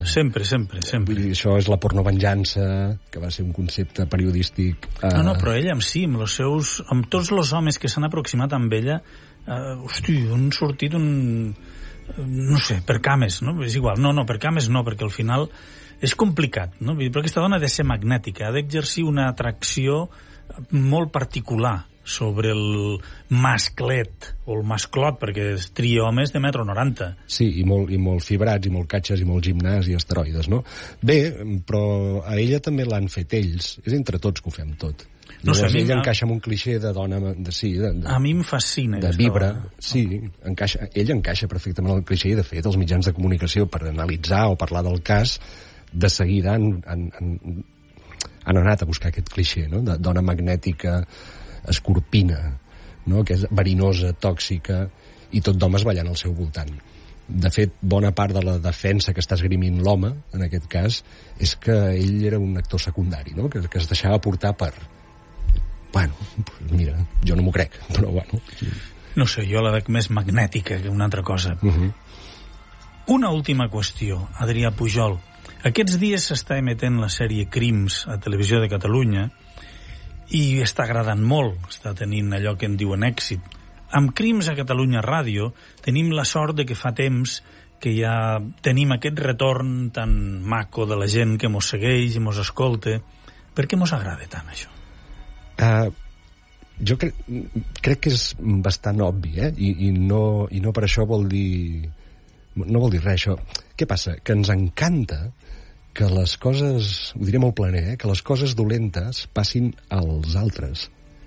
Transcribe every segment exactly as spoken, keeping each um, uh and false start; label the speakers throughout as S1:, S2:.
S1: Sempre, sempre, sempre.
S2: Vull dir, això és la pornovenjança, que va ser un concepte periodístic... Eh...
S1: No, no, però ella amb si, amb, els seus, amb tots els homes que s'han aproximat amb ella, eh, hosti, han sortit un... no sé, per cames, no? És igual, no, no, per cames no, perquè al final és complicat, no? Però aquesta dona ha de ser magnètica, ha d'exercir una atracció molt particular sobre el masclet o el masclot, perquè es tria homes de metro noranta.
S2: Sí, i molt, i molt fibrats, i molt catxes, i molt gimnàs i esteroides, no? Bé, però a ella també l'han fet ells. És entre tots que ho fem tot.
S1: No sé,
S2: ella encaixa en un clixé de dona... De, sí, de, de,
S1: a mi em fascina.
S2: De vibra, sí. Encaixa, ella encaixa perfectament en el clixé, i de fet els mitjans de comunicació, per analitzar o parlar del cas, de seguida han, han, han, han anat a buscar aquest clixé, no? De dona magnètica, escorpina, no? Que és verinosa, tòxica, i tot d'homes ballant al seu voltant. De fet, bona part de la defensa que està esgrimint l'home, en aquest cas, és que ell era un actor secundari, no? Que, que es deixava portar per... Bueno, pues mira, jo no m'ho crec, però bueno...
S1: No sé, jo la veig més magnètica que una altra cosa. Uh -huh. Una última qüestió, Adrià Pujol. Aquests dies s'està emetent la sèrie Crims a Televisió de Catalunya, i està agradant molt, està tenint allò que en diuen èxit. Amb Crims a Catalunya Ràdio tenim la sort de que fa temps que ja tenim aquest retorn tan maco de la gent que mos segueix i mos escolta. Per què mos agrada tant això?
S2: Uh, jo crec, crec que és bastant obvi, eh? I, i, no, i no per això vol dir... No vol dir res, això. Què passa? Que ens encanta que les coses, ho diré molt planer, eh? Que les coses dolentes passin als altres.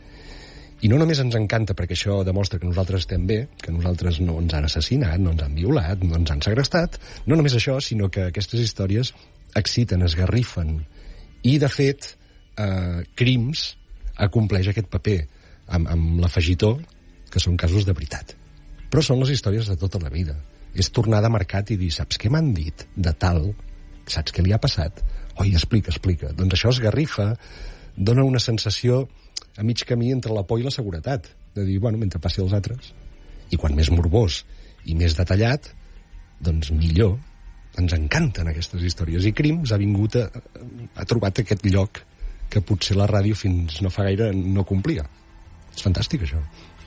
S2: I no només ens encanta perquè això demostra que nosaltres estem bé, que nosaltres no ens han assassinat, no ens han violat, no ens han segrestat, no només això, sinó que aquestes històries exciten, esgarrifen. I, de fet, eh, Crims acompleix aquest paper amb, amb l'afegitó, que són casos de veritat. Però són les històries de tota la vida. És tornar de mercat i dir, saps què m'han dit de tal... Saps què li ha passat? Oi, explica, explica. Doncs això esgarrifa, dona una sensació a mig camí entre la por i la seguretat. De dir, bueno, mentre passi als altres. I quan més morbós i més detallat, doncs millor. Ens encanten aquestes històries. I Crims ha vingut a... ha trobat aquest lloc que potser la ràdio fins no fa gaire no complia. És fantàstic, això.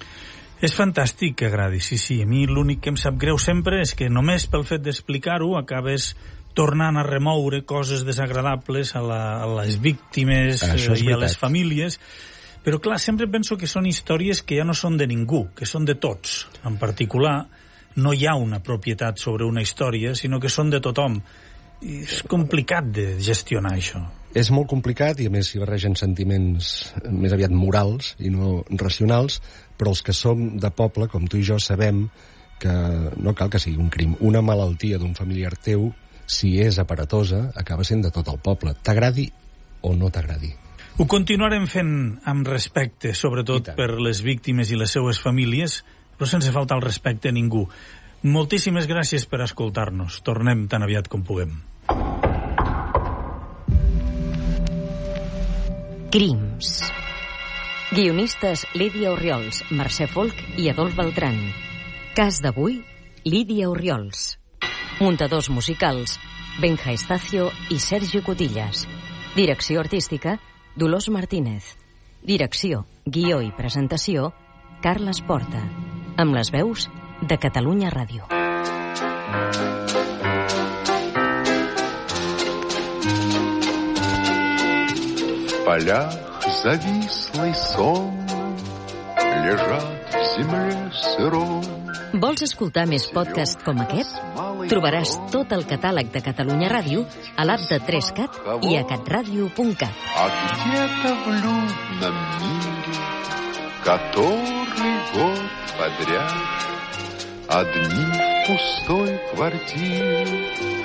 S1: És fantàstic que agradi, sí, sí. A mi l'únic que em sap greu sempre és que només pel fet d'explicar-ho acabes tornant a remoure coses desagradables a, la, a les víctimes eh, i a les famílies. Però, clar, sempre penso que són històries que ja no són de ningú, que són de tots. En particular, no hi ha una propietat sobre una història, sinó que són de tothom. I és complicat de gestionar això.
S2: És molt complicat, i a més hi barregen sentiments més aviat morals i no racionals, però els que som de poble, com tu i jo, sabem que no cal que sigui un crim. Una malaltia d'un familiar teu, si és aparatosa, acaba sent de tot el poble. T'agradi o no t'agradi.
S1: Ho continuarem fent amb respecte, sobretot per les víctimes i les seues famílies, però sense faltar el respecte a ningú. Moltíssimes gràcies per escoltar-nos. Tornem tan aviat com puguem.
S3: Crims. Guionistes Lídia Orriols, Mercè Folch i Adolf Beltrán. Cas d'avui, Lídia Orriols. Muntadors musicals, Benja Estacio i Sergio Cotillas. Direcció artística, Dolors Martínez. Direcció, guió i presentació, Carles Porta. Amb les veus de Catalunya Ràdio.
S4: В полях завислый сон лежат в земле сырой.
S3: Vols escoltar més podcasts com aquest? Trobaràs tot el catàleg de Catalunya Ràdio a l'app de tres cat i a catradio punt cat.
S4: А где-то в людном мире, который год подряд одни в пустой квартире